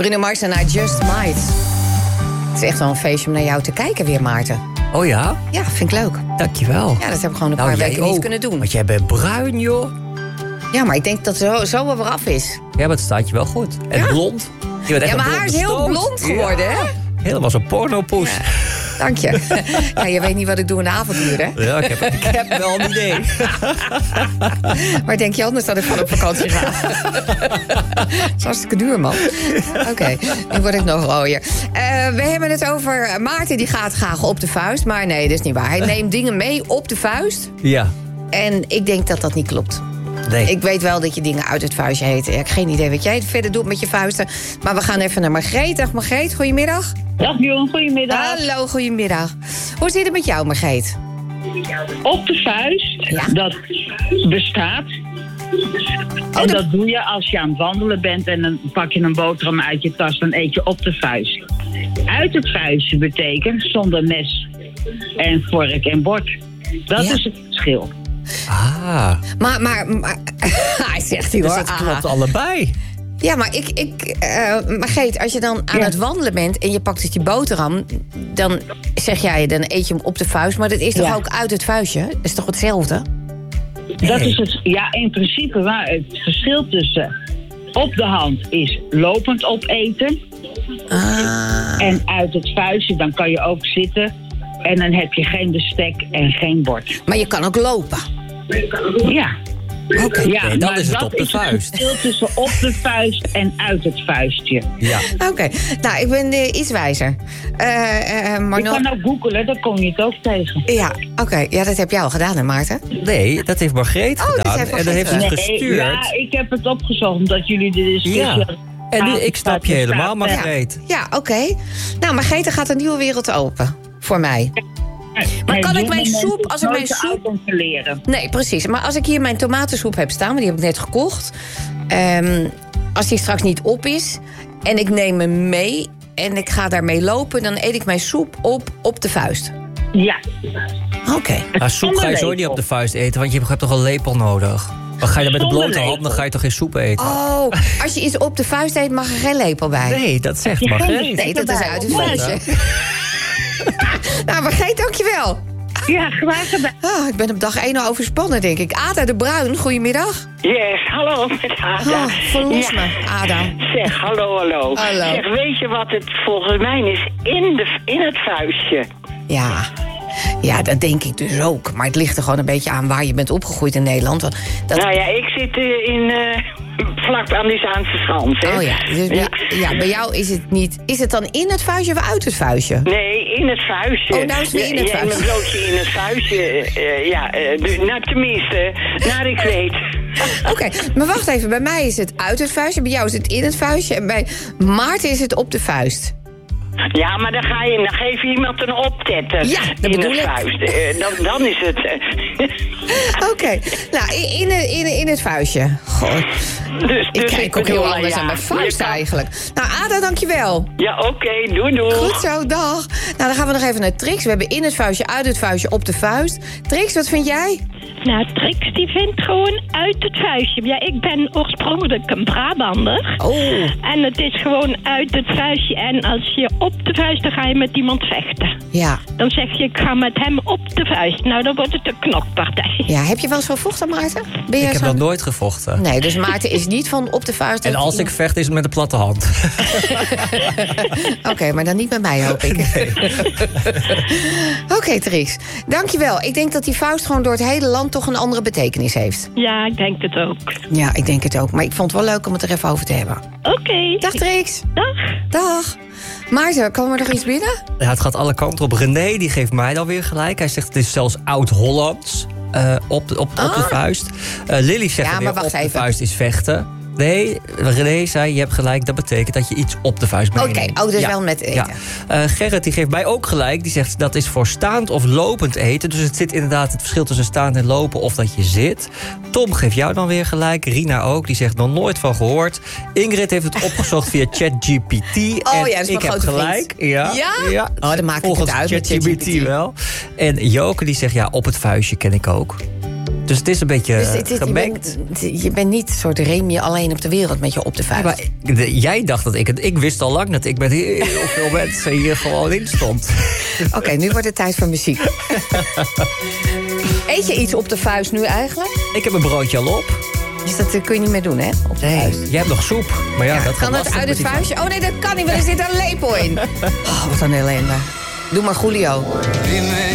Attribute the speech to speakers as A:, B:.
A: Bruno Mars en I Just Might. Het is echt wel een feestje om naar jou te kijken weer, Maarten.
B: Oh ja?
A: Ja, vind ik leuk.
B: Dankjewel.
A: Ja, dat heb ik gewoon een paar weken niet kunnen doen.
B: Want jij bent bruin, joh.
A: Ja, maar ik denk dat het zo wel weer af is.
B: Ja, maar het staat je wel goed. En blond. Je bent echt
A: mijn haar is heel blond geworden, hè?
B: Helemaal zo'n pornopoes.
A: Ja. Dank je. Ja, je weet niet wat ik doe in de avonduur, hè?
B: Ja, ik heb wel een idee.
A: Maar denk je anders dat ik van op vakantie ga? Dat is hartstikke duur, man. Oké, nu word ik nog rooier. We hebben het over Maarten, die gaat graag op de vuist. Maar nee, dat is niet waar. Hij neemt dingen mee op de vuist.
B: Ja.
A: En ik denk dat dat niet klopt.
B: Nee.
A: Ik weet wel dat je dingen uit het vuistje heet. Ik heb geen idee wat jij verder doet met je vuisten. Maar we gaan even naar Margreet. Dag Margreet, goedemiddag.
C: Dag Jon, goedemiddag.
A: Hallo, goedemiddag. Hoe zit het met jou, Margreet?
C: Op de vuist, dat bestaat. En dat doe je als je aan het wandelen bent en dan pak je een boterham uit je tas, dan eet je op de vuist. Uit het vuistje betekent zonder mes en vork en bord. Dat is het verschil.
B: Ah.
A: Maar hij zegt hier
B: Dus
A: hoor.
B: dat klopt allebei.
A: Ja, maar Margreet, als je dan aan het wandelen bent en je pakt dus die boterham, dan zeg jij, dan eet je hem op de vuist. Maar dat is toch ook uit het vuistje? Dat is toch hetzelfde?
C: Dat is het, in principe waar. Het verschil tussen op de hand is lopend opeten. En uit het vuistje, dan kan je ook zitten. En dan heb je geen bestek en geen bord.
A: Maar je kan ook lopen.
C: Ja.
A: Oké.
B: Ja, dan is het op de vuist.
C: Het verschil tussen op de vuist en uit het vuistje.
B: Ja.
A: Oké. Nou, ik ben iets wijzer. Maar
C: je kan ook googelen, dan kom je het ook tegen.
A: Ja, oké. Ja, dat heb jij al gedaan, hè, Maarten?
B: Nee, dat heeft Margreet gedaan. En dat heeft ze gestuurd.
C: Ja, ik heb het opgezocht omdat jullie de discussie...
B: En nu, ik snap je helemaal, Margreet.
A: Ja, oké. Nou, Margreet, er gaat een nieuwe wereld open. Voor mij. Maar kan ik mijn soep, als ik mijn soep... Nee, precies. Maar als ik hier mijn tomatensoep heb staan, want die heb ik net gekocht. Als die straks niet op is en ik neem hem mee en ik ga daarmee lopen, dan eet ik mijn soep op de vuist.
C: Ja.
A: Oké.
B: Maar soep ga je zo niet op de vuist eten, want je hebt toch een lepel nodig. Maar ga je dan met de blote hand, dan ga je toch geen soep eten?
A: Oh, als je iets op de vuist eet, mag er geen lepel bij.
B: Nee, dat zegt Margreet.
A: Nee, dat is uit het vuistje. Nou, Margreet, dankjewel.
C: Ja, graag gedaan.
A: Oh, ik ben op dag 1 al overspannen, denk ik. Ada de Bruin, goedemiddag.
D: Yes, hallo met Ada.
A: Verlos me, Ada.
D: Zeg, hallo. Zeg, weet je wat het volgens mij is? In het vuistje.
A: Ja, dat denk ik dus ook. Maar het ligt er gewoon een beetje aan waar je bent opgegroeid in Nederland.
D: Nou ja, ik zit vlak aan die Zaanse Schans. Hè?
A: Oh ja, dus bij jou is het niet... Is het dan in het vuistje of uit het vuistje?
D: Nee, in het vuistje.
A: Oh, nou is het in het vuistje.
D: Een broodje in het vuistje. Nou, tenminste, naar ik weet.
A: Oké, maar wacht even. Bij mij is het uit het vuistje. Bij jou is het in het vuistje. En bij Maarten is het op de vuist.
D: Ja, maar dan geef je iemand een optetter.
A: Ja, dat bedoel ik.
D: Dan is het...
A: Oké, nou, in het vuistje. Goh. Ik kijk ook heel anders aan mijn vuist eigenlijk. Nou, Ada, dankjewel.
D: Ja, oké, doei.
A: Goed zo, dag. Nou, dan gaan we nog even naar Trix. We hebben in het vuistje, uit het vuistje, op de vuist. Trix, wat vind jij?
E: Nou, Trix die vindt gewoon uit het vuistje. Ja, ik ben oorspronkelijk een Brabander.
A: Oh.
E: En het is gewoon uit het vuistje. En als je op de vuist, dan ga je met iemand vechten.
A: Ja.
E: Dan zeg je, ik ga met hem op de vuist. Nou, dan wordt het een knokpartij.
A: Ja, heb je wel eens gevochten, Maarten?
B: Ik heb nog nooit gevochten.
A: Nee, dus Maarten is niet van op de vuist.
B: En als ik vecht, is het met een platte hand.
A: Oké, maar dan niet met mij, hoop ik. Nee. Oké, Trix. Dankjewel. Ik denk dat die vuist gewoon door het hele land toch een andere betekenis heeft.
E: Ja, ik denk het ook.
A: Ja, ik denk het ook. Maar ik vond het wel leuk om het er even over te hebben.
E: Oké.
A: Dag, Trix.
E: Dag.
A: Maarten, komen er nog iets binnen?
B: Ja, het gaat alle kanten op. René, die geeft mij dan weer gelijk. Hij zegt het is zelfs oud-Hollands op de vuist. Lily zegt weer op de vuist is vechten. Nee, René zei, je hebt gelijk, dat betekent dat je iets op de vuist meeneemt.
A: Oké, dus wel met eten.
B: Ja. Gerrit die geeft mij ook gelijk, die zegt dat is voor staand of lopend eten. Dus het zit inderdaad het verschil tussen staan en lopen of dat je zit. Tom geeft jou dan weer gelijk, Rina ook, die zegt nog nooit van gehoord. Ingrid heeft het opgezocht via ChatGPT.
A: Oh ja, dat is
B: ik heb gelijk. Ja?
A: Oh, dan maak ik het uit met
B: ChatGPT wel. En Joke die zegt, ja, op het vuistje ken ik ook. Dus het is een beetje gemengd.
A: Je bent niet een soort Remy alleen op de wereld met je op de vuist.
B: Maar jij dacht dat ik het... Ik wist al lang dat ik met heel veel mensen hier gewoon in stond.
A: Oké, nu wordt het tijd voor muziek. Eet je iets op de vuist nu eigenlijk?
B: Ik heb een broodje al op.
A: Dus dat kun je niet meer doen, hè? Op de vuist.
B: Jij hebt nog soep. Maar ja, dat
A: kan dat uit het vuistje? Oh nee, dat kan niet, want er zit een lepel in. Oh, wat een ellende. Doe maar Julio.